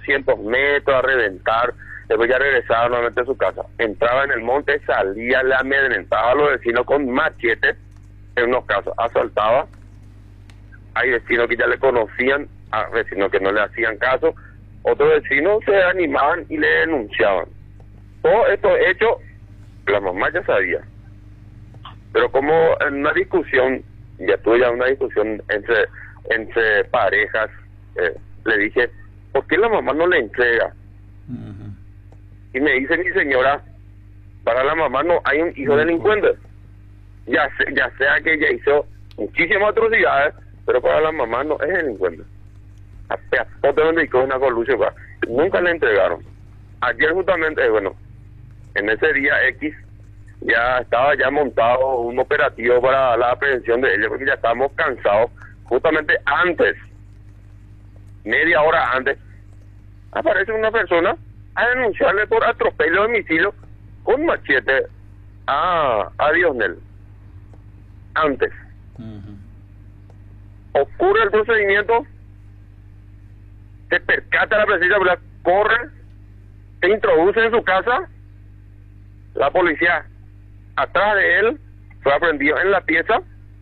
200 metros a reventar, después ya regresaba nuevamente a su casa. Entraba en el monte, salía, le amedrentaba a los vecinos con machetes, en unos casos asaltaba. Hay vecinos que ya le conocían, a vecinos que no le hacían caso, otros vecinos se animaban y le denunciaban. Todo esto hecho, la mamá ya sabía. Pero como en una discusión, ya tuve ya una discusión entre parejas, le dije, ¿por qué la mamá no le entrega? Y me dice mi señora, para la mamá no hay un hijo delincuente. Ya sea que ella hizo muchísimas atrocidades, pero para la mamá no es delincuente. Apenas me dedicó una colusión, nunca le entregaron. Ayer justamente, bueno, en ese día X, ya estaba ya montado un operativo para la aprehensión de ella, porque ya estábamos cansados. Justamente antes, media hora antes, aparece una persona a denunciarle por atropello de domicilio con machete a Diosnel. Antes. Ocurre el procedimiento, se percata la presencia, corre, se introduce en su casa, la policía atrás de él, fue aprendido en la pieza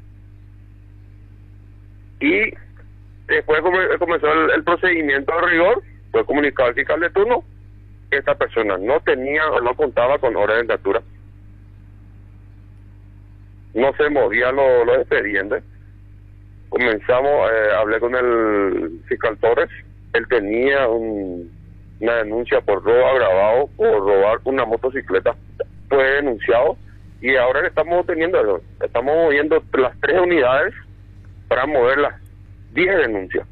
y después comenzó el procedimiento de rigor. Fue comunicado al fiscal de turno que esta persona no tenía o no contaba con hora de estatura, no se movían los expedientes. Comenzamos, hablé con el fiscal Torres, él tenía una denuncia por robo agravado, por robar una motocicleta, fue denunciado y ahora estamos moviendo las 3 unidades para mover las 10 denuncias.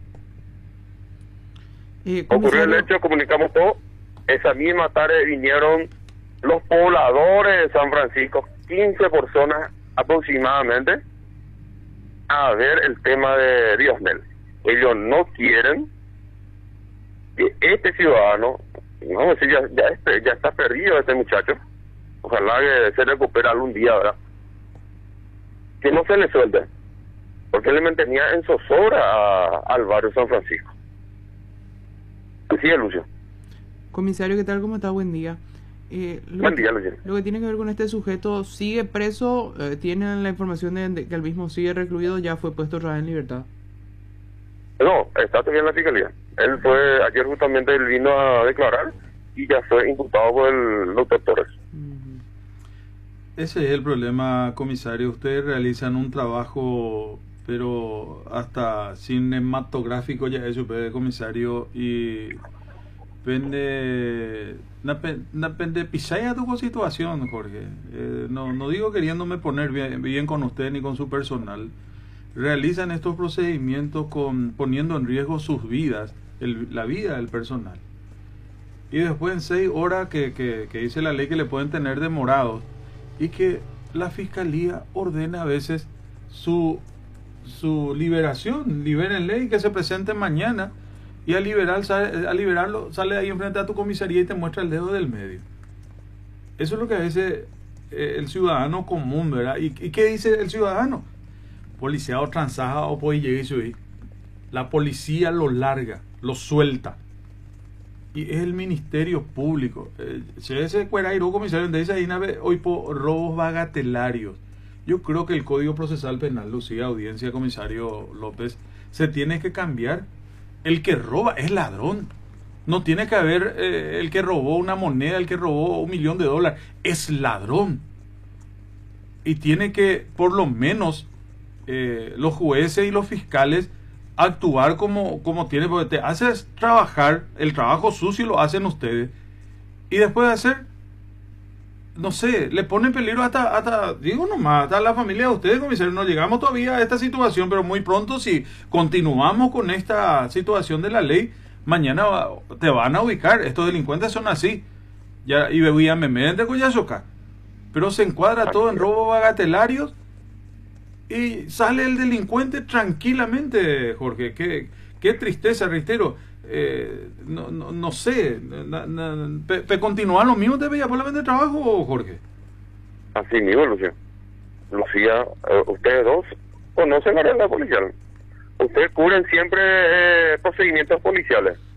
Ocurrió el hecho, comunicamos todo, esa misma tarde vinieron los pobladores de San Francisco, 15 personas aproximadamente, a ver el tema de Diosnel. Ellos no quieren que este ciudadano, no sé, ya está perdido este muchacho, ojalá que se recupere algún día, ¿verdad? Que no se le suelte, porque le mantenía en zozobra al barrio San Francisco. Así es, Lucio. Comisario, ¿qué tal? ¿Cómo está? Buen día. Buen día, Lucio. Lo que tiene que ver con este sujeto, ¿sigue preso? ¿Tienen la información de que el mismo sigue recluido? ¿Ya fue puesto otra vez en libertad? No, está todavía en la fiscalía. Él fue, ayer justamente él vino a declarar y ya fue imputado por el doctor Torres. Ese es el problema, comisario. Ustedes realizan un trabajo, pero hasta cinematográfico ya es super, comisario, y depende pisaya tu situación, Jorge. No digo queriéndome poner bien con usted ni con su personal. Realizan estos procedimientos poniendo en riesgo sus vidas, la vida del personal. Y después en 6 horas que dice la ley que le pueden tener demorados, y que la fiscalía ordena a veces su liberación, libérenle y que se presente mañana, y al liberarlo sale ahí enfrente a tu comisaría y te muestra el dedo del medio. Eso es lo que a veces el ciudadano común, ¿verdad? ¿Y qué dice el ciudadano? Policía o transaja o puede llegar y subir. La policía lo larga, lo suelta. Y es el Ministerio Público. Si ese cuerairo comisario dice ahí hoy por robos bagatelarios. Yo creo que el Código Procesal Penal, Lucía, audiencia, comisario López, se tiene que cambiar. El que roba es ladrón. No tiene que haber el que robó una moneda, el que robó $1.000.000. Es ladrón. Y tiene que, por lo menos, los jueces y los fiscales actuar como tiene, porque te haces trabajar, el trabajo sucio lo hacen ustedes, y después de hacer, no sé, le pone en peligro hasta digo nomás, hasta la familia de ustedes, comisario. No llegamos todavía a esta situación, pero muy pronto, si continuamos con esta situación de la ley, mañana te van a ubicar. Estos delincuentes son así, ya, y bebían meme de Coyazoca, pero se encuadra todo en robos bagatelarios. Y sale el delincuente tranquilamente, Jorge. Qué tristeza, reitero. No sé. ¿Continuar lo mismo te veía por la venta de trabajo, Jorge? Así mismo, Lucía. Lucía, ustedes dos conocen la red policial. Ustedes cubren siempre procedimientos policiales.